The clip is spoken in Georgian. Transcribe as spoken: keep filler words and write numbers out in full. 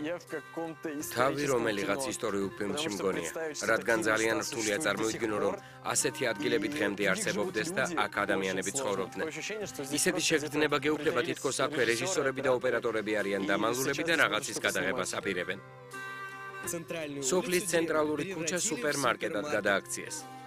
თავი რომელიღაც ისტორიულ ფილმში მგონია, რადგან ძალიან რთულია წარმოვიდგინო, რომ ასეთი ადგილები დღემდე არსებობდეს და აქ ადამიანები ცხოვრობდნენ. ისეთი შეგრძნება გეუფლება, თითქოს აქვე რეჟისორები და ოპერატორები არიან დამალულები და რაღაცის გადაღებას აპირებენ. სოფლის ცენტრალური ქუჩა სუპერმარკეტად გადააქციეს.